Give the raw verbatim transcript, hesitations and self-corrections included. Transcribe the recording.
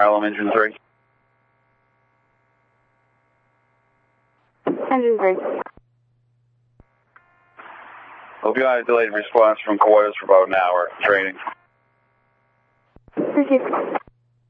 Harlem, engine three. Engine three. Hope you had a delayed response from Coyotes for about an hour. Training. Thank you.